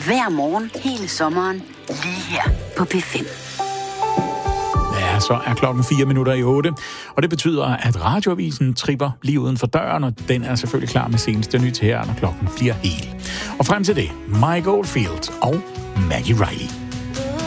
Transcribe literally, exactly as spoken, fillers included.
Hver morgen hele sommeren, lige her på P fem. Ja, så er klokken fire minutter i otte, og det betyder, at radioavisen tripper lige uden for døren, og den er selvfølgelig klar med seneste nyt her, når klokken bliver hel. Og frem til det, Mike Oldfield og Maggie Riley.